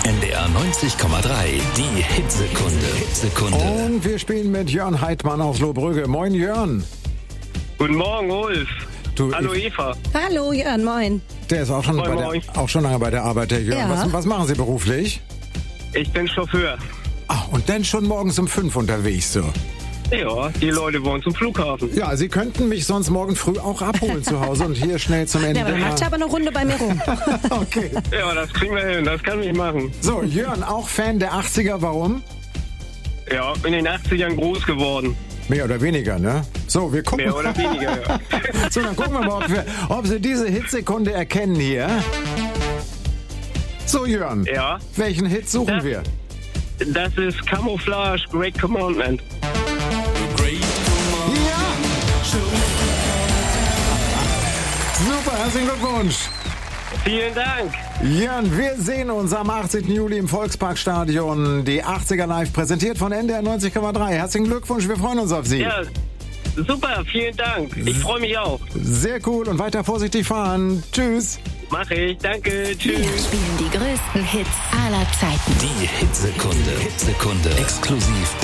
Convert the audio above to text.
NDR 90,3, die Hitsekunde. Und wir spielen mit Jörn Heidmann aus Lohbrügge. Moin Jörn. Guten Morgen, Ulf. Hallo Eva. Hallo Jörn, moin. Der ist auch schon, Moin. auch schon lange bei der Arbeit, der Jörn. Ja. Was machen Sie beruflich? Ich bin Chauffeur. Ach, und dann schon morgens um 5 unterwegs, so. Ja, die Leute wollen zum Flughafen. Ja, Sie könnten mich sonst morgen früh auch abholen zu Hause und hier schnell zum Ende. Ja, aber dann macht aber eine Runde bei mir rum. Okay. Ja, das kriegen wir hin, das kann ich machen. So, Jörn, auch Fan der 80er, warum? Ja, in den 80ern groß geworden. Mehr oder weniger, ne? So, wir gucken Mehr oder weniger, ja. So, dann gucken wir mal, ob Sie diese Hitsekunde erkennen hier. So, Jörn. Ja. Welchen Hit suchen wir? Das ist Camouflage, Great Commandment. Ja! Super, herzlichen Glückwunsch. Vielen Dank. Jörn, wir sehen uns am 18. Juli im Volksparkstadion. Die 80er live präsentiert von NDR 90,3. Herzlichen Glückwunsch, wir freuen uns auf Sie. Ja, super, vielen Dank. Ich freue mich auch. Sehr cool und weiter vorsichtig fahren. Tschüss. Mach ich, danke, Wir tschüss. spielen die größten Hits aller Zeiten. Die Hitsekunde. Exklusiv